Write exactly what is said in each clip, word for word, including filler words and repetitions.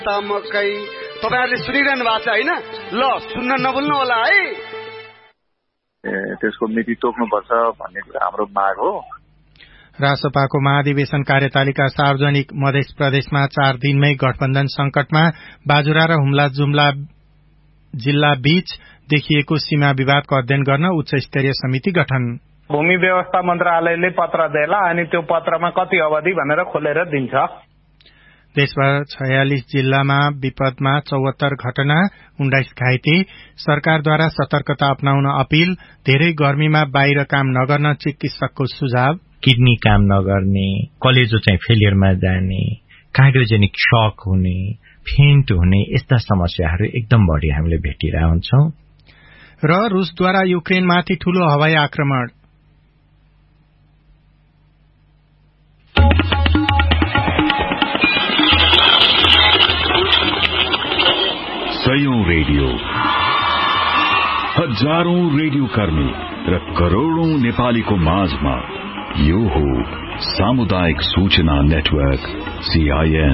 मकै तपाईहरुले सुनिरहनु भएको छ हैन? ल सुन्न नभुल्नु होला है। त्यसको मिति तोक्नुपर्छ भन्ने कुरा हाम्रो माग हो। रासपाको महाधिवेशन कार्यतालिका सार्वजनिक मध्य प्रदेशमा चार दिनमै गठबन्धन संकटमा बाजुरा र हुम्ला जुम्ला जिल्ला बीच देखिएको सीमा विवादको अध्ययन गर्न उच्च स्तरीय समिति गठन। भूमि व्यवस्था मन्त्रालयले पत्र देला अनि त्यो पत्रमा कति अवधि भनेर खोलेर दिन्छ। देशभर छयालिस जिल्लामा विपदमा चौहत्तर घटना, उन्नाइस घाइते। सरकारद्वारा सतर्कता अपनाउन अपील। धेरै गर्मीमा बाहिर काम नगर्न चिकित्सकको सुझाव। किडनी काम नगर्ने, कलेजो चाहिँ फेलियरमा जाने, कार्डियोजेनिक शक हुने, फेन्ट हुने यस्ता समस्याहरू एकदम बढी हामीले भेटिरहेका हुन्छौं। र रूसद्वारा युक्रेनमाथि ठूलो हवाई आक्रमण। सयौं रेडियो, हजारौं रेडियो कर्मी र करोड़ौं नेपालीको माझमा यो हो सामुदायिक सूचना नेटवर्क सीआईएन।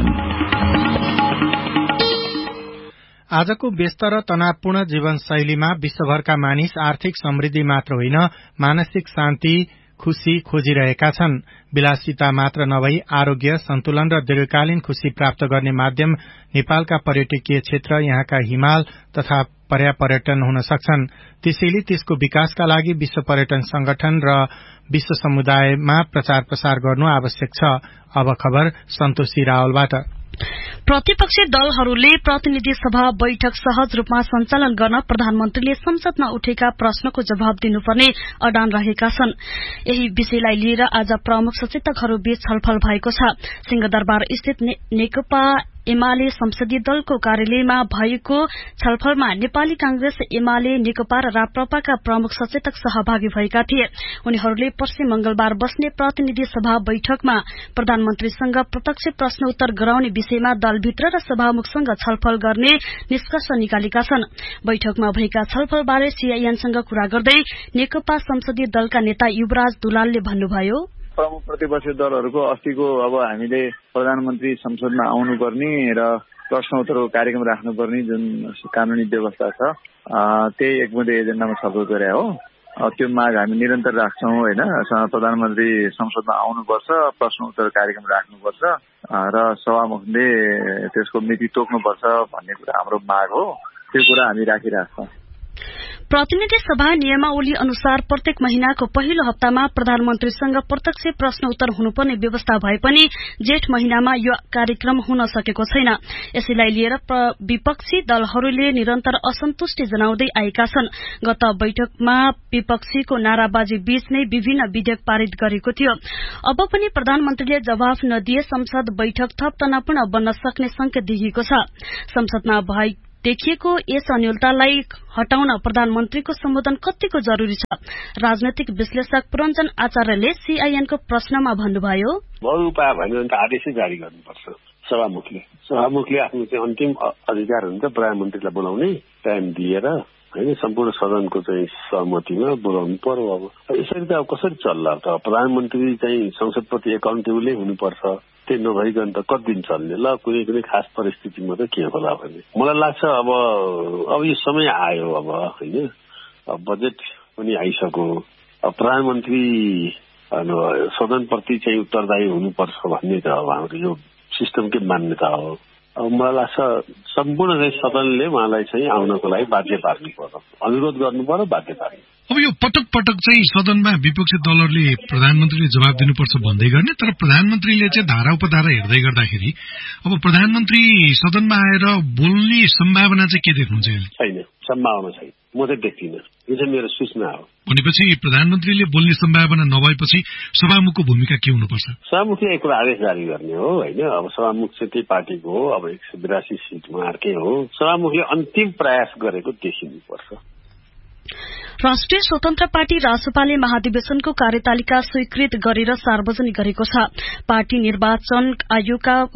आजको व्यस्त र तनावपूर्ण जीवनशैलीमा विश्वभरका मानिस आर्थिक समृद्धि मात्र होइन, मानसिक शान्ति खुशी खोजिरहेका छन्। विलासिता मात्र नभई आरोग्य, सन्तुलन र दीर्घकालीन खुशी प्राप्त गर्ने माध्यम नेपालका पर्यटकीय क्षेत्र, यहाँका हिमाल तथा पर्यापर्यटन हुन सक्छन्। त्यसैले त्यसको विकासका लागि विश्व पर्यटन संगठन र विश्व समुदायमा प्रचार प्रसार गर्नु आवश्यक छ। अब खबर सन्तोषी रावलबाट। प्रतिपक्षी दलहरूले प्रतिनिधि सभा बैठक सहज रूपमा सञ्चालन गर्न प्रधानमन्त्रीले संसदमा उठेका प्रश्नको जवाब दिनुपर्ने अडान रहेका छन्। यही विषयलाई लिएर आज प्रमुख सचेतकहरूबीच छलफल भएको छ। सिंहदरबार स्थित ने, नेकपा एमाले संसदीय दलको कार्यालयमा भएको छलफलमा नेपाली कांग्रेस, एमाले, नेकपा र राप्रपाका प्रमुख सचेतक सहभागी भएका थिए। उनीहरूले पर्सि मंगलबार बस्ने प्रतिनिधि सभा बैठकमा प्रधानमन्त्रीसँग प्रत्यक्ष प्रश्न उत्तर गराउने विषयमा दलभित्र र सभामुखसँग छलफल गर्ने निष्कर्ष निकालेका छन्। बैठकमा भएका छलफलबारे सीआईएनसँग कुरा गर्दै नेकपा संसदीय दलका नेता युवराज दुलालले भन्नुभयो, प्रमुख प्रतिपक्षी दलहरूको अस्तिको अब हामीले प्रधानमन्त्री संसदमा आउनुपर्ने र प्रश्न उत्तरको कार्यक्रम राख्नुपर्ने जुन कानूनी व्यवस्था छ त्यही एकमुदे एजेन्डामा छलफल गरे हो। त्यो माग हामी निरन्तर राख्छौं हैन। प्रधानमन्त्री संसदमा आउनुपर्छ, प्रश्न उत्तर कार्यक्रम राख्नुपर्छ र सभामुखले त्यसको मिति तोक्नुपर्छ भन्ने कुरा हाम्रो माग हो। त्यो कुरा हामी राखिराख्छौं। प्रतिनिधि सभा नियमावली अनुसार प्रत्येक महीनाको पहिलो हप्तामा प्रधानमन्त्रीसँग प्रत्यक्ष प्रश्न उत्तर हुनुपर्ने व्यवस्था भए पनि जेठ महीनामा यो कार्यक्रम हुन सकेको छैन। यसैलाई लिएर विपक्षी दलहरूले निरन्तर असन्तुष्टि जनाउँदै आएका छन्। गत बैठकमा विपक्षीको नाराबाजी बीच नै विभिन्न विधेयक पारित गरेको थियो। अब पनि प्रधानमन्त्रीले जवाफ नदिए संसद बैठक थप तनावपूर्ण बन्न सक्ने संकेत देखिएको छ। संसदमा भए देखिएको यस अन्योलतालाई हटाउन प्रधानमन्त्रीको सम्बोधन कतिको जरूरी छ? राजनैतिक विश्लेषक पुरञ्जन आचार्यले सीआईएनको प्रश्नमा भन्नुभयो, बहुउपाय भयो भने आदेशै जारी गर्नुपर्छ सभामुखले। सभामुखले आफ्नो चाहिँ अन्तिम अधिकार हुन्छ प्रधानमन्त्रीलाई बोलाउने, टाइम दिएर होइन सम्पूर्ण सदनको चाहिँ सहमतिमा बोलाउनु पर्यो। अब यसरी त अब कसरी चल्ला त? प्रधानमन्त्री चाहिँ संसदप्रति एकाउन्टेबलै हुनुपर्छ। त्यही नभइकन त कति दिन चल्ने? ल कुनै कुनै खास परिस्थितिमा त के होला भने मलाई लाग्छ अब अब यो समय आयो अब होइन, बजेट पनि आइसक्यो। अब प्रधानमन्त्री सदनप्रति चाहिँ उत्तरदायी हुनुपर्छ भन्ने त अब हाम्रो यो सिस्टमकै मान्यता हो। अब मलाई लाग्छ सम्पूर्ण चाहिँ सदनले उहाँलाई चाहिँ आउनको लागि बाध्य पार्नु पर्यो, अनुरोध गर्नु पर्यो, बाध्य पार्नु। अब यो पटक पटक चाहिँ सदनमा विपक्षी दलहरूले प्रधानमन्त्रीले जवाब दिनुपर्छ भन्दै गर्ने, तर प्रधानमन्त्रीले चाहिँ धारा उपधारा हेर्दै गर्दाखेरि अब प्रधानमन्त्री सदनमा आएर बोल्ने सम्भावना चाहिँ के देख्नुहुन्छ? छैन, सम्भावना छैन, म चाहिँ देख्दिनँ। यो चाहिँ मेरो सूचना हो। भनेपछि प्रधानमन्त्रीले बोल्ने सम्भावना नभएपछि सभामुखको भूमिका के हुनुपर्छ? सभामुखले एक कुरा आदेश जारी गर्ने हो होइन। अब सभामुख चाहिँ त्यही पार्टीको हो, अब एक सय बिरासी सिट उहाँहरूकै हो। सभामुखले अन्तिम प्रयास गरेको देखिनुपर्छ। राष्ट्रिय स्वतन्त्र पार्टी रासपाले महाधिवेशनको कार्यतालिका स्वीकृत गरेर सार्वजनिक गरेको छ। पार्टी निर्वाचन आयोगका उप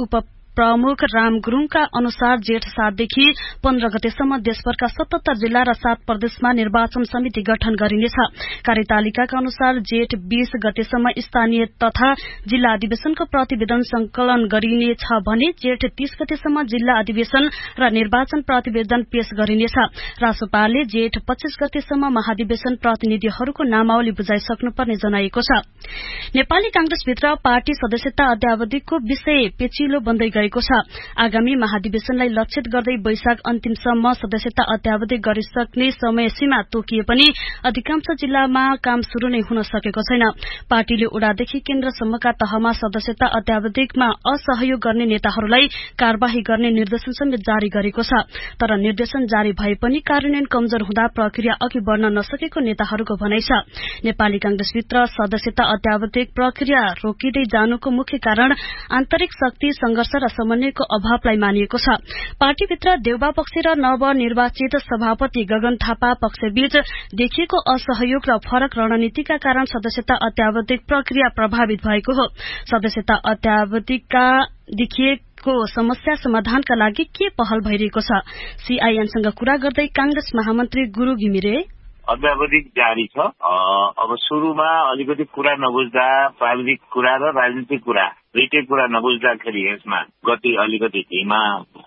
प्रमुख राम गुरूङका अनुसार जेठ सातदेखि पन्ध्र गतेसम्म देशभरका सतहत्तर जिल्ला र सात प्रदेशमा निर्वाचन समिति गठन गरिनेछ। कार्यतालिकाका अनुसार जेठ बीस गतेसम्म स्थानीय तथा जिल्ला अधिवेशनको प्रतिवेदन संकलन गरिनेछ भने जेठ तीस गतेसम्म जिल्ला अधिवेशन र निर्वाचन प्रतिवेदन पेश गरिनेछ। रासोपाले जेठ पच्चीस गतेसम्म महाधिवेशन प्रतिनिधिहरूको नामावली बुझाइसक्नुपर्ने जनाइएको छ। नेपाली कांग्रेसभित्र पार्टी सदस्यता अद्यावधिकको विषय पेचिलो बन्दै गएको छ। आगामी महाधिवेशनलाई लक्षित गर्दै वैशाख अन्तिमसम्म सदस्यता अद्यावधि गरिसक्ने समय सीमा तोकिए पनि अधिकांश जिल्लामा काम शुरू नै हुन सकेको छैन। पार्टीले ओडादेखि केन्द्रसम्मका तहमा सदस्यता अद्यावधिकमा असहयोग गर्ने नेताहरूलाई कार्यवाही गर्ने निर्देशन समेत जारी गरेको छ। तर निर्देशन जारी भए पनि कार्यान्वयन कमजोर हुँदा प्रक्रिया अघि बढ़न नसकेको नेताहरूको भनाइ छ। नेपाली कांग्रेसभित्र सदस्यता अद्यावधिक प्रक्रिया रोकिँदै जानुको मुख्य कारण आन्तरिक शक्ति संघर्ष र समन्वयको अभावलाई मानिएको छ। पार्टीभित्र देउबा पक्ष र नवनिर्वाचित सभापति गगन थापा पक्षबीच देखिएको असहयोग र फरक रणनीतिका कारण सदस्यता अद्यावधिक प्रक्रिया प्रभावित भएको हो। सदस्यता अद्यावधिकका देखिएको समस्या समाधानका लागि के पहल भइरहेको छ? सीआईएनसँग कुरा गर्दै कांग्रेस महामन्त्री गुरु घिमिरे अद्यावधिक जारी छ। अब सुरुमा अलिकति कुरा नबुझ्दा प्राविधिक कुरा र राजनीतिक कुरा दुईटै कुरा नबुझ्दाखेरि यसमा गति अलिकति धीमा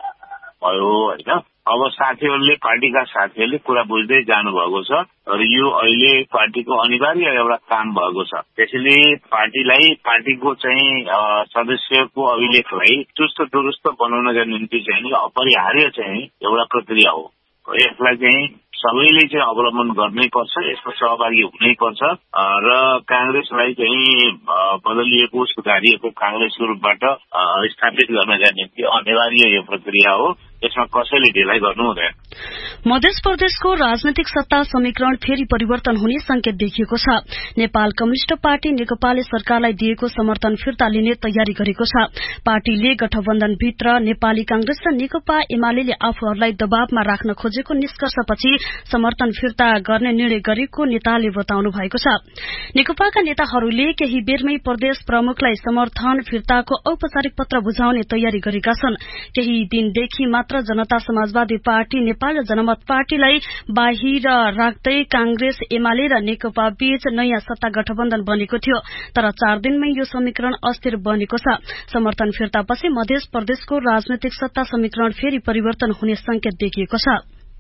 भयो होइन। अब साथीहरूले पार्टीका साथीहरूले कुरा बुझ्दै जानुभएको छ र यो अहिले पार्टीको अनिवार्य एउटा काम भएको छ। त्यसैले पार्टीलाई पार्टीको चाहिँ सदस्यको अभिलेखलाई चुस्त दुरुस्त बनाउनका निम्ति चाहिँ अपरिहार्य चाहिँ एउटा प्रक्रिया हो। यसलाई चाहिँ सबैले चाहिँ अवलम्बन गर्नै पर्छ, यसमा सहभागी हुनै पर्छ र कांग्रेसलाई चाहिँ बदलिएको सुधारिएको कांग्रेसको रूपबाट स्थापित गर्नका निम्ति अनिवार्य यो प्रक्रिया हो। यसमा कसैले ढिलाइ गर्नु हुँदैन। मध्य प्रदेशको राजनैतिक सत्ता समीकरण फेरि परिवर्तन हुने संकेत देखिएको छ। नेपाल कम्युनिष्ट पार्टी नेकपाले सरकारलाई दिएको समर्थन फिर्ता लिने तयारी गरेको छ। पार्टीले गठबन्धनभित्र नेपाली कांग्रेस र नेकपा एमाले आफूहरूलाई दबावमा राख्न खोजेको निष्कर्षपछि समर्थन फिर्ता गर्ने निर्णय गरेको नेताले बताउनु भएको छ। नेकपाका नेताहरूले केही बेरमै प्रदेश प्रमुखलाई समर्थन फिर्ताको औपचारिक पत्र बुझाउने तयारी गरेका छन्। केही दिनदेखि मात्र जनता समाजवादी पार्टी नेपाल र जनमत पार्टीलाई बाहिर राख्दै कांग्रेस एमाले र नेकपा बीच नयाँ सत्ता गठबन्धन बनेको थियो। तर चार दिनमै यो समीकरण अस्थिर बनेको छ। समर्थन फिर्तापछि मध्य प्रदेशको राजनैतिक सत्ता समीकरण फेरि परिवर्तन हुने संकेत देखिएको छ।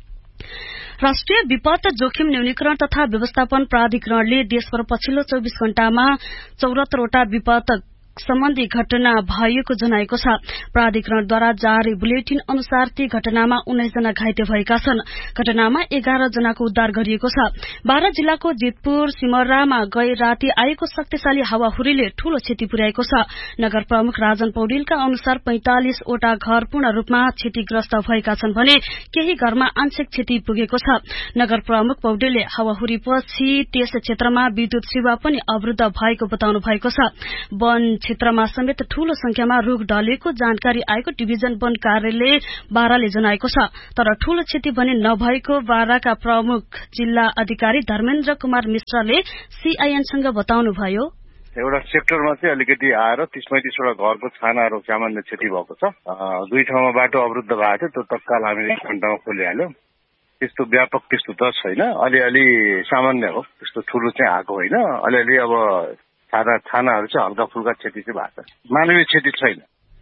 राष्ट्रिय विपद जोखिम न्यूनीकरण तथा व्यवस्थापन प्राधिकरणले देशभर पछिल्लो चौबीस घण्टामा चौरात्तरवटा विपद सम्बन्धी घटना भएको जनाएको छ। प्राधिकरणद्वारा जारी बुलेटिन अनुसार ती घटनामा उन्नाइस जना घाइते भएका छन्। घटनामा एघार जनाको उद्धार गरिएको छ। बाह्र जिल्लाको जितपुर सिमरामा गए राति आएको शक्तिशाली हावाहुरीले ठूलो क्षति पुर्याएको छ। नगर प्रमुख राजन पौडेलका अनुसार पैंतालिसवटा घर पूर्ण रूपमा क्षतिग्रस्त भएका छन् भने केही घरमा आंशिक क्षति पुगेको छ। नगर प्रमुख पौडेलले हावाहुरीपछि त्यस क्षेत्रमा विद्युत सेवा पनि अवरुद्ध भएको बताउनु भएको छ। वन क्षेत्रमा समेत ठूलो संख्यामा रूख ढलेको जानकारी आएको डिभिजन वन कार्यालय बाह्रले जनाएको छ। तर ठूलो क्षति भने नभएको बाह्रका प्रमुख जिल्ला अधिकारी धर्मेन्द्र कुमार मिश्रले सीआईएनसँग बताउनुभयो। एउटा सेक्टरमा चाहिँ अलिकति आएर तीस पैंतिसवटा घरको छानाहरू सामान्य क्षति भएको छ। दुई ठाउँमा बाटो अवरुद्ध भएको थियो, त्यो तत्काल हामीले एक घण्टामा खोलिहाल्यो। त्यस्तो व्यापक त्यस्तो त छैन, अलिअलि सामान्य हो, त्यस्तो ठूलो चाहिँ आएको होइन। अलिअलि अब छाना छानाहरू चाहिँ हल्का फुल्का क्षति चाहिँ भएको छ, मानवीय क्षति छैन।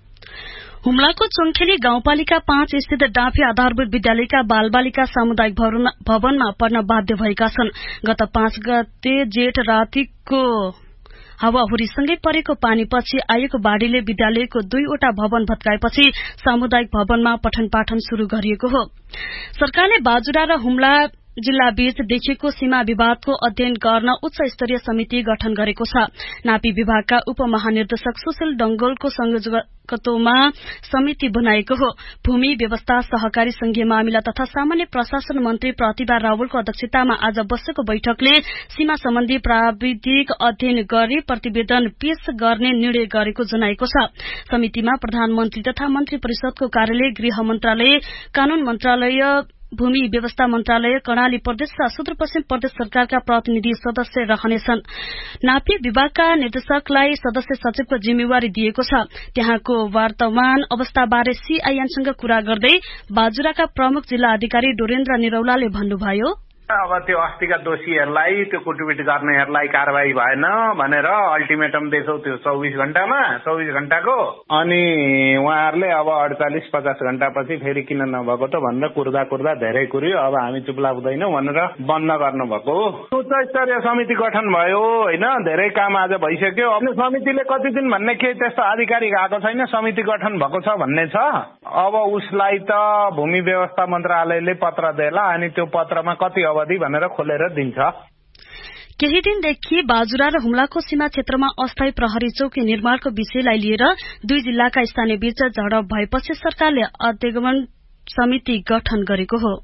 हुम्लाको चोङखेली गाउँपालिका पाँच स्थित डाँफे आधारभूत विद्यालयका बालबालिका सामुदायिक भवनमा पढ्न बाध्य भएका छन्। गत पाँच गते जेठ रातिको हावाहुरीसँगै परेको पानीपछि आएको बाढ़ीले विद्यालयको दुईवटा भवन भत्काएपछि सामुदायिक भवनमा पठन पाठन शुरू गरिएको हो। सरकारले बाजुरा र हुम्ला जिल्लाबीच देखिएको सीमा विवादको अध्ययन गर्न उच्च स्तरीय समिति गठन गरेको छ। नापी विभागका उपमहानिर्देशक सुशील डंगोलको संयोजकत्वमा समिति बनाएको हो। भूमि व्यवस्था सहकारी संघीय मामिला तथा सामान्य प्रशासन मन्त्री प्रतिभा रावलको अध्यक्षतामा आज बसेको बैठकले सीमा सम्बन्धी प्राविधिक अध्ययन गरी प्रतिवेदन पेश गर्ने निर्णय गरेको जनाएको छ। समितिमा प्रधानमन्त्री तथा मन्त्री परिषदको कार्यालय, गृह मन्त्रालय, कानून मन्त्रालय, भूमि व्यवस्था मन्त्रालय कर्णाली प्रदेश र सुदूरपश्चिम प्रदेश सरकारका प्रतिनिधि सदस्य रहनेछन्। नापी विभागका निर्देशकलाई सदस्य सचिवको जिम्मेवारी दिएको छ। त्यहाँको वर्तमान अवस्थाबारे सीआईएनसँग कुरा गर्दै बाजुराका प्रमुख जिल्ला अधिकारी डोरेन्द्र निरौलाले भन्नुभयो, अब त्यो अस्तिका दोषीहरूलाई त्यो कुटपिट गर्नेहरूलाई कारवाही भएन भनेर अल्टिमेटम दिएछौ त्यो चौबिस घण्टामा चौबिस घण्टाको अनि उहाँहरूले अब अडचालिस पचास घण्टापछि फेरि किन नभएको त भनेर कुर्दा कुर्दा धेरै कुर्यो। अब हामी चुप लाग्दैनौँ भनेर बन्द गर्नुभएको हो। उच्च स्तरीय समिति गठन भयो होइन, धेरै काम आज भइसक्यो। अब समितिले कति दिन भन्ने केही त्यस्तो अधिकारी गएको छैन, समिति गठन भएको छ भन्ने छ। अब उसलाई त भूमि व्यवस्था मन्त्रालयले पत्र देला अनि त्यो पत्रमा कति अवधि भनेर खोलेर दिन्छ। केही दिनदेखि बाजुरा र हुम्लाको सीमा क्षेत्रमा अस्थायी प्रहरी चौकी निर्माणको विषयलाई लिएर दुई जिल्लाका स्थानीय बीच झडप भएपछि सरकारले अध्ययन समिति गठन गरेको हो।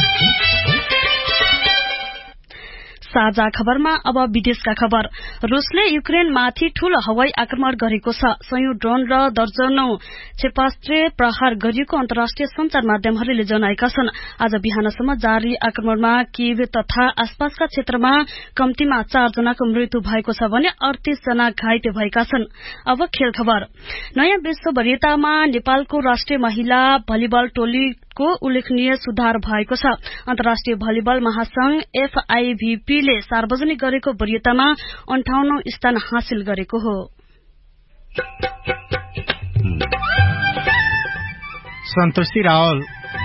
साझा खबरमा अब विदेशका खबर। रूसले युक्रेनमाथि ठूलो हवाई आक्रमण गरेको छ। सयौं ड्रोन र दर्जनौं क्षेपणास्त्र प्रहार गरिएको अन्तर्राष्ट्रिय संचार माध्यमहरूले जनाएका छन्। आज बिहानसम्म जारी आक्रमणमा कीव तथा आसपासका क्षेत्रमा कम्तीमा चार जनाको मृत्यु भएको छ भने अड़तीस जना घाइते भएका छन्। अब खेल खबर। नयाँ विश्व वरीयतामा नेपालको राष्ट्रिय महिला भलिबल टोलीको उल्लेखनीय सुधार भएको छ। अन्तर्राष्ट्रिय भलिबल महासंघ एफआईभीपी ले सार्वजनिक गरेको वरीयतामा अन्ठाउन्नौ स्थान हासिल गरेको हो। सन्तोषी रावल।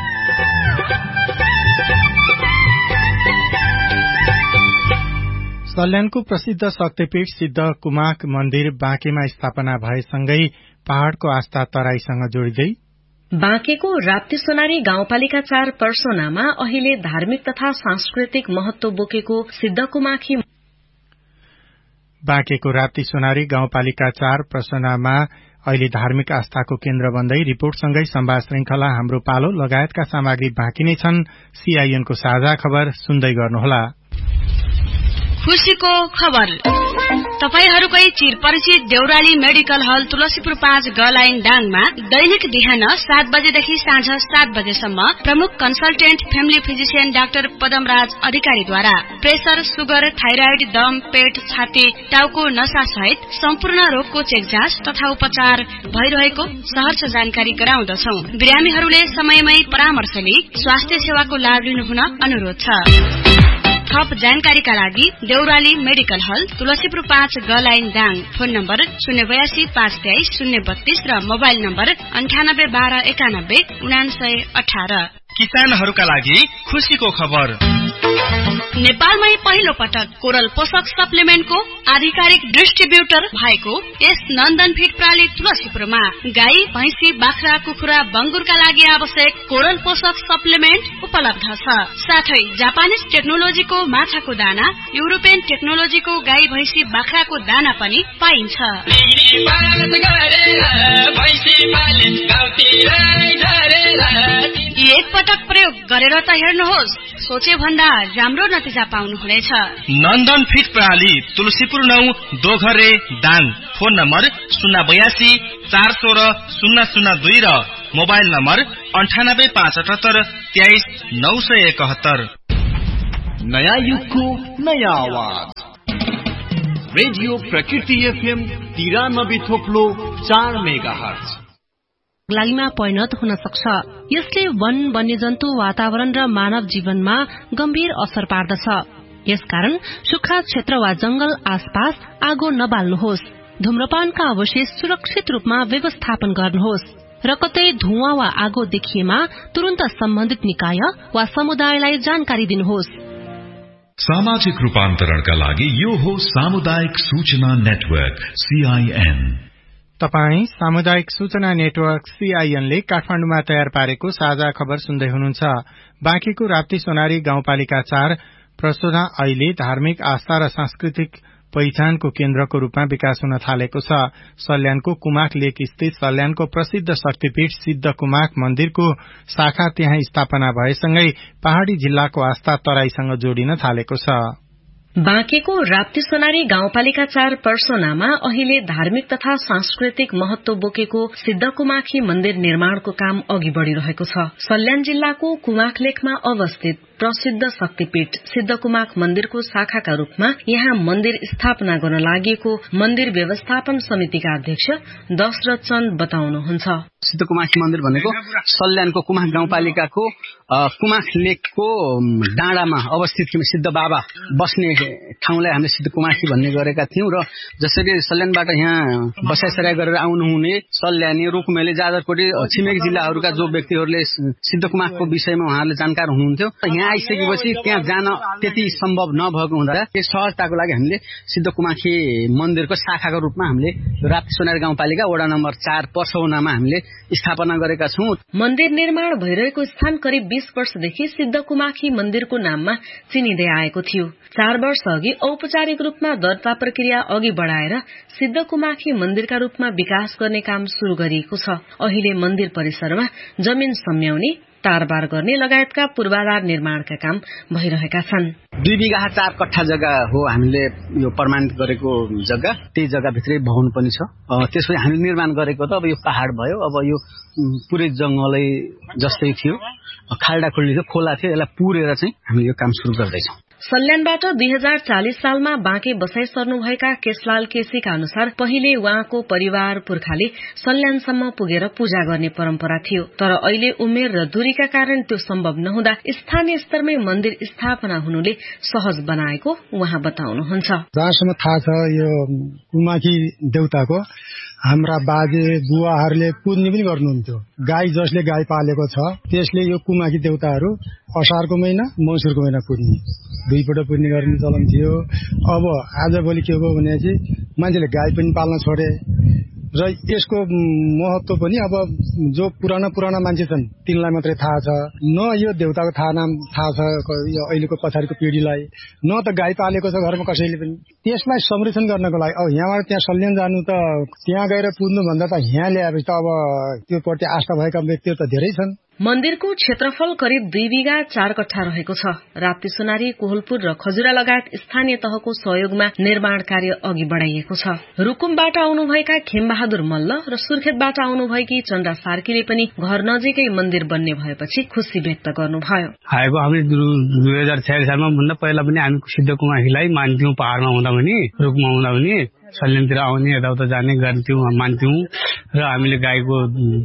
सल्यानको प्रसिद्ध शक्तिपीठ सिद्ध कुमाक मन्दिर बाँकेमा स्थापना भएसँगै पहाड़को आस्था तराईसँग जोडिँदै बाँकेको राप्ती सोनारी गाउँपालिका चार पर्सोनामा अहिले धार्मिक तथा सांस्कृतिक महत्व बोकेको सिद्धकुमाखी बाँकेको राप्ती सोनारी गाउँपालिका चार पर्सोनामा अहिले धार्मिक आस्थाको केन्द्र बन्दै रिपोर्टसँगै संवाद श्रृंखला हाम्रो पालो लगायतका सामग्री बाँकी नै छन्। सीआईएनको साझा खबर सुन्दै गर्नुहोला। खुशीको खबर। तपाईहरूकै चिर परिचित देउराली मेडिकल हल तुलसीपुर पाँच ग लाइन डाङमा दैनिक बिहान सात बजेदेखि साँझ सात बजेसम्म प्रमुख consultant family physician doctor Padamraj अधिकारीद्वारा प्रेसर, सुगर, थाइराइड, दम, पेट, छाती, टाउको नसा सहित सम्पूर्ण रोगको चेक जाँच तथा उपचार भइरहेको सहर्ष जानकारी गराउँदछौ। बिरामीहरूले समयमै परामर्श लिई स्वास्थ्य सेवाको लाभ लिनुहुन अनुरोध छ। थप जानकारीका लागि देउराली मेडिकल हल तुलसीपुर पाँच ग लाइन दाङ। फोन नम्बर शून्य बयासी पाँच तेइस शून्य बत्तीस र मोबाइल नम्बर अन्ठानब्बे बाह्र एकानब्बे उनासय अठार। किसानहरूका लागि खुशीको खबर। नेपालमै पहिलो पटक कोरल पोषक सप्लिमेन्टको आधिकारिक डिस्ट्रिब्युटर भएको यस नन्दन फिड प्रणाली तुलसीपुरमा गाई, भैंसी, बाख्रा, कुखुरा, बंगुरका लागि आवश्यक कोरल पोषक सप्लिमेन्ट उपलब्ध छ। साथै जापानिज टेक्नोलोजीको माछाको दाना, युरोपियन टेक्नोलोजीको गाई, भैंसी, बाख्राको दाना पनि पाइन्छ। एक पटक प्रयोग गरेर त हेर्नुहोस्, सोचे भन्दा राम्रो नतिजा पाउनुहुनेछ। नन्दन फिड प्रणाली तुलसीपुर नौ दोघरे दाङ। फोन नम्बर शून्य बयासी चार सोह्र शून्य शून्य दुई र मोबाइल नम्बर अन्ठानब्बे पाँच अठहत्तर तेइस नौ सय एकहत्तर। नयाँ युगको नयाँ आवाज रेडियो प्रकृति एफएम तिरानब्बे थोप्लो चार मेगा हर्ज लागिमा परिणत हुन सक्छ। यसले वन, वन्यजन्तु, वातावरण र मानव जीवनमा गम्भीर असर पार्दछ। यसकारण सुक्खा क्षेत्र वा जंगल आसपास आगो नबाल्नुहोस्। धूम्रपानका अवशेष सुरक्षित रूपमा व्यवस्थापन गर्नुहोस् र कतै धुवाँ वा आगो देखिएमा तुरन्त सम्बन्धित निकाय वा समुदायलाई जानकारी दिनुहोस्। सामाजिक रूपान्तरणका लागि यो हो सामुदायिक सूचना नेटवर्क सीआईएन। तपाई सामुदायिक सूचना नेटवर्क सीआईएन ले काठमाडौँमा तयार पारेको साझा खबर सुन्दै हुनुहुन्छ। बाँकीको राप्ती सोनारी गाउँपालिका चार प्रसोना अहिले धार्मिक आस्था र सांस्कृतिक पहिचानको केन्द्रको रूपमा विकास हुन थालेको छ। सल्यानको कुमाक लेक स्थित सल्यानको प्रसिद्ध शक्तिपीठ सिद्ध कुमाक मन्दिरको शाखा त्यहाँ स्थापना भएसँगै पहाड़ी जिल्लाको आस्था तराईसँग जोडिन थालेको छ। बाँकेको राप्ती सोनारी गाउँपालिका चार पर्सोनामा अहिले धार्मिक तथा सांस्कृतिक महत्व बोकेको सिद्धकुमाखी मन्दिर निर्माणको काम अघि बढ़िरहेको छ। सल्यान जिल्लाको कुमाखलेखमा अवस्थित प्रसिद्ध शक्तिपीठ सिद्धकुमाख मन्दिरको शाखाका रूपमा यहाँ मन्दिर स्थापना गर्न लागि मन्दिर व्यवस्थापन समितिका अध्यक्ष दशरथ चन्द बताउनुहुन्छ। सिद्धकुमाखी मन्दिर भनेको सल्यानको कुमाख गाउँपालिकाको कुमाख लेकको डाँडामा अवस्थित सिद्ध बाबा बस्ने ठाउँलाई हामीले सिद्धकुमाखी भन्ने गरेका थियौं र जसरी सल्यानबाट यहाँ बसाइसराई गरेर आउनुहुने सल्यानी रुकुमेली जाजरकोटी छिमेकी जिल्लाहरूका जो व्यक्तिहरूले सिद्धकुमाखको विषयमा उहाँहरूले जानकार हुनुहुन्थ्यो यहाँ आइसकेपछि त्यहाँ जान त्यति सम्भव नभएको हुँदा यस सहजताको लागि हामीले सिद्धकुमाखी मन्दिरको शाखाको रूपमा हामीले राप्ती सोनारी गाउँपालिका वडा नम्बर चार पर्सौनामा हामीले स्थापना गरेका छौं। मन्दिर निर्माण भइरहेको स्थान करिब बीस वर्षदेखि सिद्धकुमाखी मन्दिरको नाममा चिनिँदै आएको थियो। चार वर्ष अघि औपचारिक रूपमा दर्ता प्रक्रिया अघि बढ़ाएर सिद्धकुमाखी मन्दिरका रूपमा विकास गर्ने काम शुरू गरिएको छ। अहिले मन्दिर परिसरमा जमिन सम्याउने तारबार गर्ने लगायतका पूर्वाधार निर्माणका काम भइरहेका छन्। दुई बिघा चार कट्ठा जग्गा हो हामीले यो प्रमाणित गरेको जग्गा, त्यही जग्गाभित्रै भवन पनि छ। त्यसपछि हामीले निर्माण गरेको त अब यो पहाड़ भयो, अब यो पुरै जंगलै जस्तै थियो, खाल्डा खुल्डी थियो, खोला थियो, यसलाई पुरेर चाहिँ हामीले यो काम सुरु गर्दैछौं। सल्यानबाट दुई हजार चालिस सालमा बाँके बसाई सर्नुभएका केशलाल केसीका अनुसार पहिले उहाँको परिवार पुर्खाले सल्यानसम्म पुगेर पूजा गर्ने परम्परा थियो, तर अहिले उमेर र दूरीका कारण त्यो सम्भव नहुँदा स्थानीय स्तरमै मन्दिर स्थापना हुनुले सहज बनाएको उहाँ बताउनुहुन्छ। जहाँसम्म थाहा छ यो कुमाखी देउताको हाम्रा बाजे बुवाहरूले पुज्ने पनि गर्नुहुन्थ्यो। गाई जसले गाई पालेको छ त्यसले यो कुमाखी देउताहरू असारको महिना मङ्सिरको महिना पुज्ने, दुईपल्ट पुज्ने गर्ने चलन थियो। अब आजभोलि के भयो भने चाहिँ मान्छेले गाई पनि पाल्न छोडे र यसको महत्व पनि अब जो पुराना पुराना मान्छे छन् तिनलाई मात्रै थाहा छ, न यो देउताको थाहा नाम थाहा छ यो अहिलेको पछाडिको पिढीलाई, न त गाई पालेको छ घरमा कसैले पनि। त्यसलाई संरक्षण गर्नको लागि अब यहाँबाट त्यहाँ सल्यान जानु त त्यहाँ गएर पुज्नु भन्दा त यहाँ ल्याएपछि त अब त्यो प्रति आस्था भएका व्यक्तिहरू त धेरै छन्। मन्दिरको क्षेत्रफल करिब दुई बिघा चार कट्ठा रहेको छ। राप्ती सोनारी, कोहलपुर र खजुरा लगायत स्थानीय तहको सहयोगमा निर्माण कार्य अघि बढ़ाइएको छ। रुकुमबाट आउनुभएका खेमबहादुर मल्ल र सुर्खेतबाट आउनुभएकी चन्द्रा सार्कीले पनि घर नजिकै मन्दिर बन्ने भएपछि खुशी व्यक्त गर्नुभयो। आएको हामीले दुई हजार छयालिस सालमा भन्दा पहिला पनि हामी सिद्धकुमाखीलाई मान्थ्यौं, पहाड़मा हुँदा पनि रुकुममा हुँदा पनि सल्यानतिर आउने यताउता जाने गर्थ्यौं मान्थ्यौं र हामीले गाईको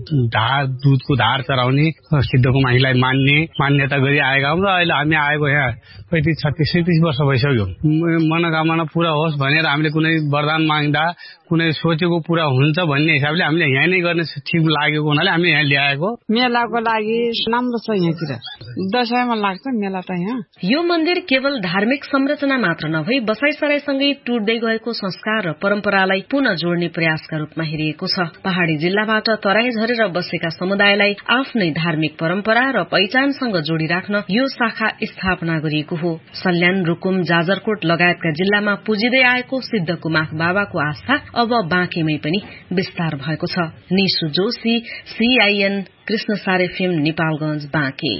धार दूधको धार चराउने सिद्धकुमाखीलाई मान्ने मान्यता गरी आएका हौं र अहिले हामी आएको यहाँ पैंतिस छत्तीस सैतिस वर्ष भइसक्यो। मनोकामना पूरा होस् भनेर हामीले कुनै वरदान माग्दा कुनै सोचेको पूरा हुन्छ भन्ने हिसाबले हामीले यहाँ नै गर्ने ठिक लागेको हुनाले हामीले यहाँ ल्याएको। मेलाको लागि राम्रो छ यहाँतिर, दशैंमा लाग्छ मेला त यहाँ। यो मन्दिर केवल धार्मिक संरचना मात्र नभई बसाइसराईसँगै टुट्दै गएको संस्कार र परम्परालाई पुनः जोड्ने प्रयासका रूपमा हेरिएको छ। पहाड़ी जिल्लाबाट तराई झरेर बसेका समुदायलाई आफ्नै धार्मिक परम्परा र पहिचानसँग जोडिराख्न यो शाखा स्थापना गरिएको हो। सल्यान, रुकुम, जाजरकोट लगायतका जिल्लामा पुजिँदै आएको सिद्धकुमाख बाबाको आस्था अब बाँकेमै पनि विस्तार भएको छ। Nishu Joshi, CIN, Krishnasar FM, Nepalganj, Banke.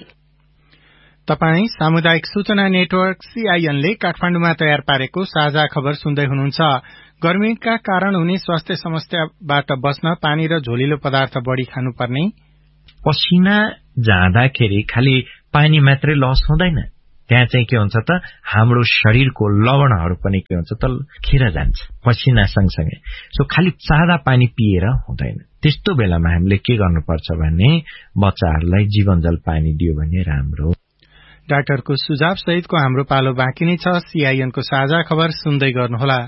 तपाई सामुदायिक सूचना नेटवर्क सीआईएनले काठमाण्डुमा तयार पारेको साझा खबर सुन्दै हुनुहुन्छ। गर्मीका कारण हुने स्वास्थ्य समस्याबाट बच्न पानी र झोलिलो पदार्थ बढ़ी खानुपर्ने। पसिना जाँदाखेरि खालि पानी मात्रै लस हुँदैन, त्यहाँ चाहिँ के हुन्छ त हाम्रो शरीरको लवणहरू पनि के हुन्छ त खेर जान्छ पसिना सँगसँगै। सो खालि सादा पानी पिएर हुँदैन। त्यस्तो बेलामा हामीले के गर्नुपर्छ भने बच्चाहरूलाई जीवनजल पानी दियो भने राम्रो। डाक्टरको सुझाव सहितको हाम्रो पालो बाँकी नै छ। सीआईएनको साझा खबर सुन्दै गर्नुहोला।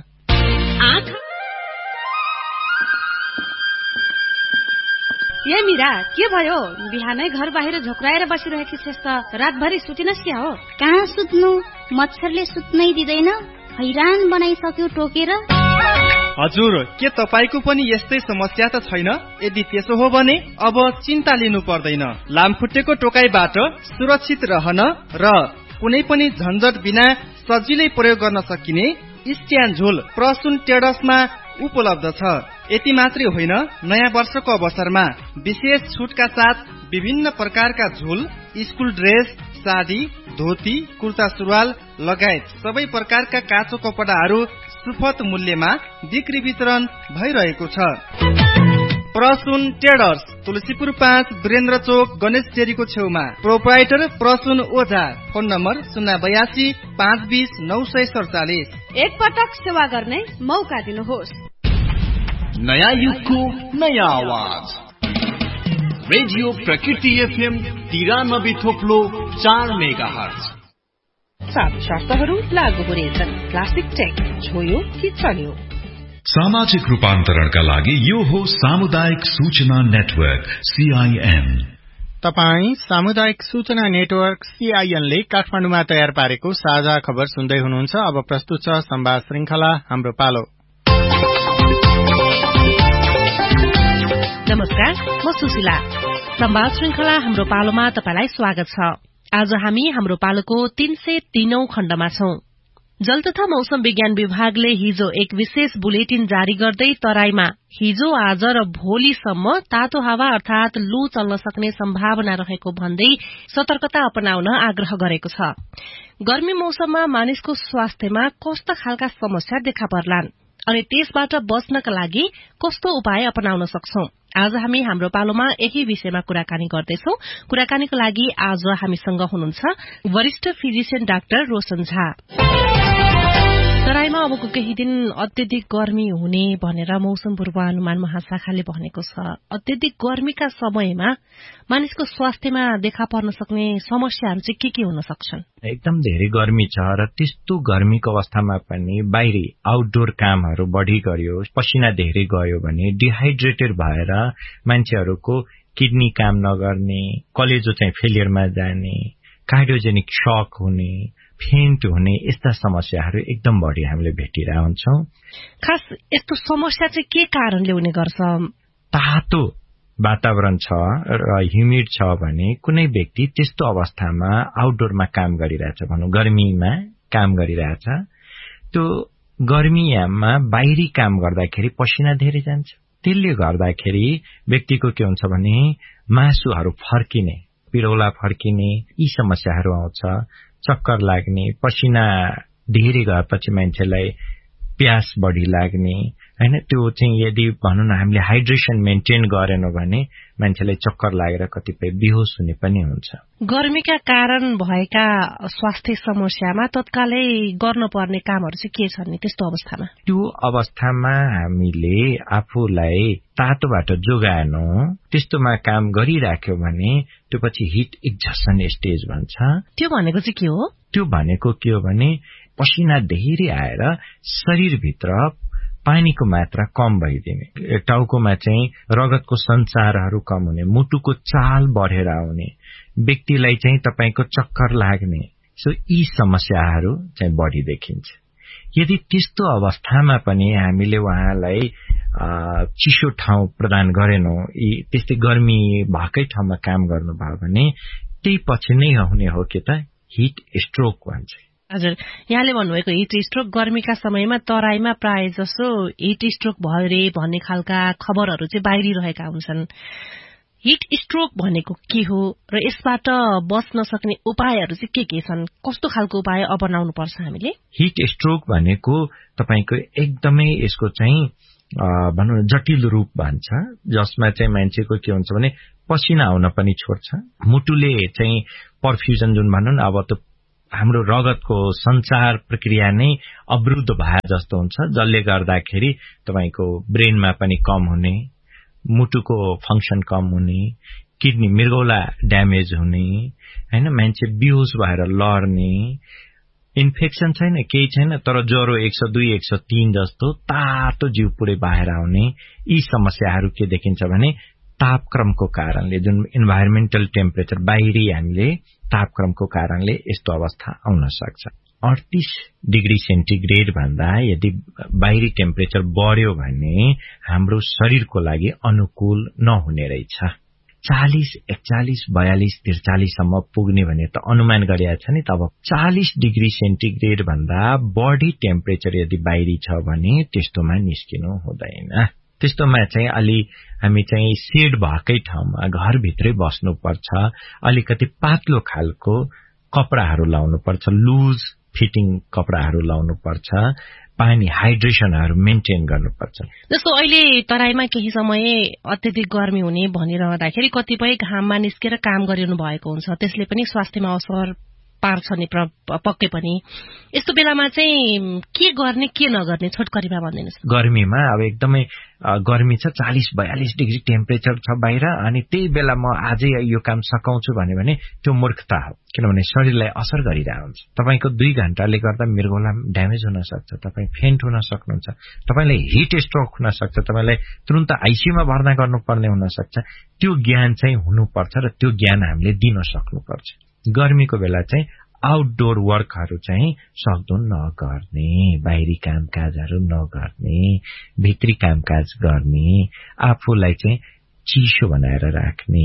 ए मिरा, के भयो? बिहानै घर बाहिर झोक्राएर बसिरहेकी छेस त, रातभरि सुतिनस् क्या हो? कहाँ सुत्नु, मच्छरले सुत्नै दिँदैन, हैरान बनाइसक्यो टोकेर। हजुर, के तपाईको पनि यस्तै समस्या त छैन? यदि त्यसो हो भने अब चिन्ता लिनु पर्दैन। लामखुट्टेको टोकाइबाट सुरक्षित रहन र कुनै पनि झन्झट बिना सजिलै प्रयोग गर्न सकिने स्ट्यान्ड झोल प्रसुन टेडसमा उपलब्ध छ। यति मात्रै होइन, नयाँ वर्षको अवसरमा विशेष छुटका साथ विभिन्न प्रकारका झोल, स्कुल ड्रेस, साडी, धोती, कुर्ता सुरुवाल लगायत सबै प्रकारका काँचो कपडाहरू सुपथ मूल्यमा बिक्री वितरण भइरहेको छ। प्रसुन ट्रेडर्स, तुलसीपुर पाँच, वीरेन्द्र चोक, गणेश डेरीको छेउमा। प्रोप्राइटर प्रसुन ओझा। फोन नम्बर शून्य बयासी पाँच बीस नौ सय सडचालिस। एक पटक सेवा गर्ने मौका दिनुहोस्। नयाँ युगको नयाँ आवाज रेडियो प्रकृति एफएम तिरानब्बे थोप्लो चार मेगा हर्ज। सात शर्तहरू लागू हुनेछन्। प्लास्टिक चेक छोयो कि चल्यो। सामाजिक रूपान्तरणका लागि यो हो सामुदायिक सूचना नेटवर्क सीआईएन। तपाई सामुदायिक सूचना नेटवर्क सीआईएन ले काठमाडौँमा तयार पारेको साझा खबर सुन्दै हुनुहुन्छ। अब प्रस्तुत छ संवाद श्रृंखला हाम्रो पालो। नमस्कार, म सुशीला। संवाद श्रृंखला हाम्रो पालोमा तपाईलाई स्वागत छ। आज हामी हाम्रो पालोको तीन सय तीनौं खण्डमा छौं। जल तथा मौसम विज्ञान विभागले हिजो एक विशेष बुलेटिन जारी गर्दै तराईमा हिजो आज र भोलिसम्म तातो हावा अर्थात लू चल्न सक्ने सम्भावना रहेको भन्दै सतर्कता अपनाउन आग्रह गरेको छ। गर्मी मौसममा मानिसको स्वास्थ्यमा कस्ता खालका समस्या देखा पर्लान् अनि त्यसबाट बच्नका लागि कस्तो उपाय अपनाउन सक्छौं? आज हामी हाम्रो पालोमा यही विषयमा कुराकानी गर्दैछौं। कुराकानीको लागि आज हामीसँग हुनुहुन्छ वरिष्ठ फिजिशियन डाक्टर रोशन झा। तराईमा अबको केही दिन अत्यधिक गर्मी हुने भनेर मौसम पूर्वानुमान महाशाखाले भनेको छ। अत्यधिक गर्मीका समयमा मानिसको स्वास्थ्यमा देखा पर्न सक्ने समस्याहरू चाहिँ के के हुन सक्छन्? एकदम धेरै गर्मी छ र त्यस्तो गर्मीको अवस्थामा पनि बाहिरी आउटडोर कामहरू बढी गरियो, पसिना धेरै गयो भने डिहाइड्रेटेड भएर मान्छेहरूको किडनी काम नगर्ने, कलेजो चाहिँ फेलियरमा जाने, कार्डियोजेनिक शक हुने, फेन्ट हुने यस्ता समस्याहरू एकदम बढी हामीले भेटिरहेका हुन्छौं। खास यस्तो समस्या चाहिँ के कारणले हुने गर्छ? तातो वातावरण छ र ह्युमिड छ भने कुनै व्यक्ति त्यस्तो अवस्थामा आउटडोरमा काम गरिरहेछ भनौं, गर्मीमा काम गरिरहेछ, त्यो गर्मीमा बाहिरी काम गर्दाखेरि पसिना धेरै जान्छ। त्यसले गर्दाखेरि व्यक्तिको के हुन्छ भने मासुहरू फर्किने, पिरौला फर्किने यी समस्याहरू आउँछ। चक्कर लाग्ने, पसिना धेरै गएपछि मान्छेलाई प्यास बढी लाग्ने हैन, त्यो चाहिँ यदि भनौं न हामीले हाइड्रेसन मेन्टेन गरेन भने मान्छेलाई चक्कर लागेर कतिपय बेहोस हुने पनि हुन्छ। गर्मीका कारण भएका स्वास्थ्य समस्यामा तत्कालै गर्नुपर्ने कामहरू चाहिँ के छन् नि त्यस्तो अवस्थामा? त्यो अवस्थामा हामीले आफूलाई तातोबाट जोगाएनौ, त्यस्तोमा काम गरिराख्यो भने त्यो पछि हिट एक्जस्सन स्टेज भन्छ। त्यो भनेको चाहिँ के हो? त्यो भनेको के हो भने पसिना धेरै आएर शरीरभित्र पानीको मात्रा कम भइदिने, टाउकोमा चाहिँ रगतको सञ्चारहरू कम हुने, मुटुको चाल बढेर आउने, व्यक्तिलाई चाहिँ तपाईको चक्कर लाग्ने, सो यी समस्याहरू चाहिँ बढी देखिन्छ। यदि त्यस्तो अवस्थामा पनि हामीले उहाँलाई चिसो ठाउँ प्रदान गरेनौं, त्यस्तै गर्मी भएकै ठाउँमा काम गर्नुभयो भने त्यही पछि नै हुने हो कि त हिट स्ट्रोक भन्छ। हजुर, यहाँले भन्नुभएको हिट स्ट्रोक गर्मीका समयमा तराईमा प्राय जसो हिट स्ट्रोक भयो रे भन्ने खालका खबरहरू चाहिँ बाहिरिरहेका हुन्छन्। हिट स्ट्रोक भनेको के हो र यसबाट बच्न सक्ने उपायहरू चाहिँ के के छन्? कस्तो खालको उपाय अपनाउनु पर्छ हामीले? हिट स्ट्रोक भनेको तपाईको एकदमै यसको चाहिँ भनौं न जटिल रूप भन्छ, जसमा चाहिँ मान्छेको के हुन्छ भने पसिना आउन पनि छोड्छ, मुटुले चाहिँ पर्फ्युजन जुन भनौं न अब त हाम्रो रगतको सञ्चार प्रक्रिया नै अवरुद्ध भए जस्तो हुन्छ, जसले गर्दाखेरि तपाईको ब्रेनमा पनि कम हुने, मुटुको फंक्सन कम हुने, किडनी मृगौला ड्यामेज हुने हैन, मान्छे बेहोस भएर लड्ने, इन्फेक्सन छैन केही छैन तर ज्वरो एक सय दुई एक सय तीन जस्तो तातो जिउ पुरै बाहिर आउने, यी समस्याहरू के देखिन्छ भने तापक्रमको कारणले, जुन इन्भाइरोमेन्टल टेम्परेचर बाहिरी हामीले तापक्रमको कारणले यस्तो अवस्था आउन सक्छ। अडतीस डिग्री सेन्टिग्रेड भन्दा यदि बाहिरी टेम्परेचर बढ्यो भने हाम्रो शरीरको लागि अनुकूल नहुने रहेछ। चालीस एकचालीस बयालीस त्रिचालीससम्म पुग्ने भने त अनुमान गरिएको छ नि, तब चालीस डिग्री सेन्टिग्रेड भन्दा बढी टेम्परेचर यदि बाहिरी छ भने त्यस्तोमा निस्किनु हुँदैन। त्यस्तोमा चाहिँ अलि हामी चाहिँ सेड भएकै ठाउँमा घरभित्रै बस्नुपर्छ, अलिकति पातलो खालको कपडाहरू लाउनु पर्छ, लुज फिटिङ कपडाहरू लाउनु पर्छ, पानी हाइड्रेसनहरू मेन्टेन गर्नुपर्छ। जस्तो अहिले तराईमा केही समय अत्यधिक गर्मी हुने भनिरहँदाखेरि कतिपय घाममा निस्केर काम गरिरहनु भएको हुन्छ, त्यसले पनि स्वास्थ्यमा असर पार्छ नि पक्कै पनि। यस्तो बेलामा चाहिँ के गर्ने के नगर्ने छोटकरीमा भनिदिनुहोस्। गर्मीमा अब एकदमै गर्मी छ, चालिस बयालिस डिग्री टेम्परेचर छ बाहिर, अनि त्यही बेला म आजै यो काम सकाउँछु भन्यो भने त्यो मूर्खता हो, किनभने शरीरलाई असर गरिरहेको हुन्छ। तपाईँको दुई घण्टाले गर्दा मृगौला ड्यामेज हुन सक्छ, तपाईँ फेन्ट हुन सक्नुहुन्छ, तपाईँलाई हिट स्ट्रोक हुन सक्छ, तपाईँलाई तुरन्त आइसियूमा भर्ना गर्नुपर्ने हुन सक्छ। त्यो ज्ञान चाहिँ हुनुपर्छ र त्यो ज्ञान हामीले दिन सक्नुपर्छ। गर्मीको बेला चाहिँ आउटडोर वर्कहरू चाहिँ सक्दो नगर्ने, बाहिरी कामकाजहरू नगर्ने, भित्री कामकाज गर्ने, आफूलाई चाहिँ चिसो बनाएर राख्ने।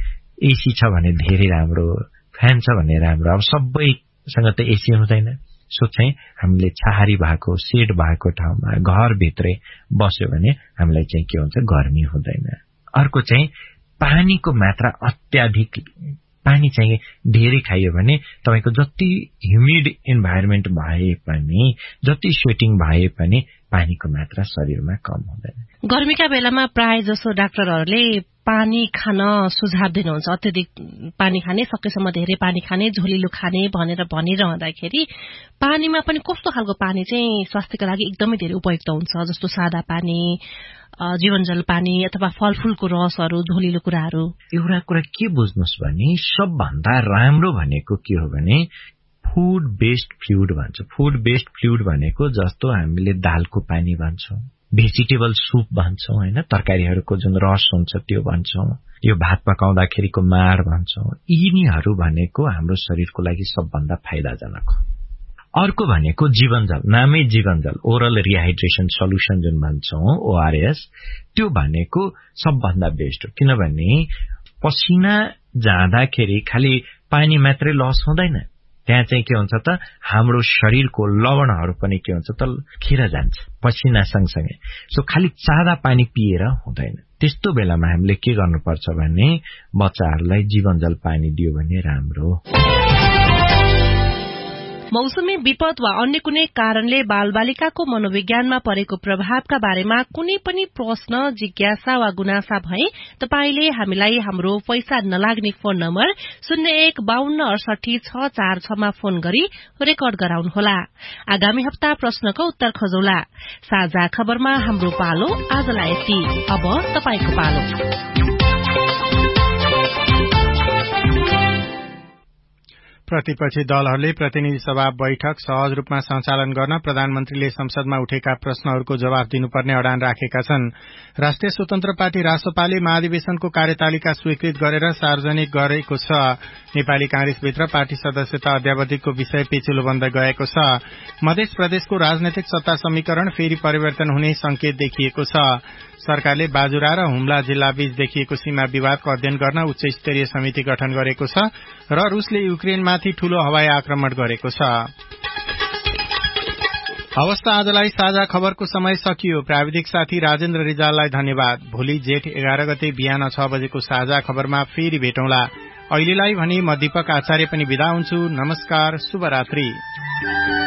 एसी छ भने धेरै राम्रो, फ्यान छ भने राम्रो। अब सबैसँग त एसी हुँदैन, सो चाहिँ हामीले छाहारी भएको सेड भएको ठाउँमा घरभित्रै बस्यो भने हामीलाई चाहिँ के हुन्छ, गर्मी हुँदैन। अर्को चाहिँ पानीको मात्रा अत्याधिक, पानी चाहिँ धेरै खाइयो भने तपाईको जति ह्युमिड इन्भाइरोमेन्ट भए पनि, जति स्वेटिङ भए पनि पानीको मात्रा शरीरमा कम हुँदैन। गर्मीका बेलामा प्राय जसो डाक्टरहरूले पानी खान सुझाव दिनुहुन्छ, अत्यधिक पानी खाने, सकेसम्म धेरै पानी खाने, झोलिलो खाने भनेर भनिरहँदाखेरि पानीमा पनि कस्तो खालको पानी चाहिँ स्वास्थ्यका लागि एकदमै धेरै उपयुक्त हुन्छ? जस्तो सादा पानी, जीवनजल पानी अथवा फलफूलको रसहरू, झोलिलो कुराहरू। एउटा कुरा के बुझ्नुहोस् भने सबभन्दा राम्रो भनेको के हो भने फूड बेस्ड फ्लुइड भन्छ। फूड बेस्ड फ्लुइड भनेको जस्तो हामीले दालको पानी भन्छौं, भेजिटेबल सुप भन्छौं हैन, तरकारीहरूको जुन रस हुन्छ त्यो भन्छौं, यो भात पकाउँदाखेरिको माड भन्छौं। यिनीहरू भनेको हाम्रो शरीरको लागि सबभन्दा फाइदाजनक हो। अर्को भनेको जीवनजल, नामै जीवनजल, ओरल रिहाइड्रेसन सल्युसन जुन भन्छौं ओआरएस, त्यो भनेको सबभन्दा बेस्ट हो। किनभने पसिना जाँदाखेरि खालि पानी मात्रै लस हुँदैन, त्यहाँ चाहिँ के हुन्छ त हाम्रो शरीरको लवणहरू पनि के हुन्छ त खेर जान्छ पसिना सँगसँगै। सो खालि सादा पानी पिएर हुँदैन। त्यस्तो बेलामा हामीले के गर्नुपर्छ भने बच्चाहरूलाई जीवनजल पानी दियो भने राम्रो। मौसमी विपद वा अन्य कुनै कारणले बालबालिकाको मनोविज्ञानमा परेको प्रभावका बारेमा कुनै पनि प्रश्न, जिज्ञासा वा गुनासा भए तपाईले हामीलाई हाम्रो पैसा नलाग्ने फोन नम्बर शून्य एक बाहन्न अडसठी छ चार छमा फोन गरी रेकर्ड गराउनुहोला। आगामी हप्ता प्रश्नको उत्तर खोजौला। साझा खबरमा हाम्रो पालो आजलाई यति। अब तपाईको पालो। प्रतिपक्षी दलहरूले प्रतिनिधि सभा बैठक सहज रूपमा सञ्चालन गर्न प्रधानमन्त्रीले संसदमा उठेका प्रश्नहरूको जवाफ दिनुपर्ने अडान राखेका छन्। राष्ट्रिय स्वतन्त्र पार्टी रासोपाले महाधिवेशनको कार्यतालिका स्वीकृत गरेर सार्वजनिक गरेको छ। नेपाली कांग्रेसभित्र पार्टी सदस्यता अध्यावधिको विषय पेचिलो बन्दै गएको छ। मध्य प्रदेशको राजनैतिक सत्ता समीकरण फेरि परिवर्तन हुने संकेत देखिएको छ। सरकारले बाजुरा र हुम्ला जिल्लाबीच देखिएको सीमा विवादको अध्ययन गर्न उच्च स्तरीय समिति गठन गरेको छ र रूसले युक्रेनमाथि ठूलो हवाई आक्रमण गरेको छ। हवस् त आजलाई साझा खबरको समय सकियो। प्राविधिक साथी राजेन्द्र रिजाललाई धन्यवाद। भोलि जेठ एघार गते बिहान छ बजेको साझा खबरमा फेरि भेटौँला। अहिलेलाई भने म दीपक आचार्य पनि बिदा हुन्छु। नमस्कार, शुभरात्रि।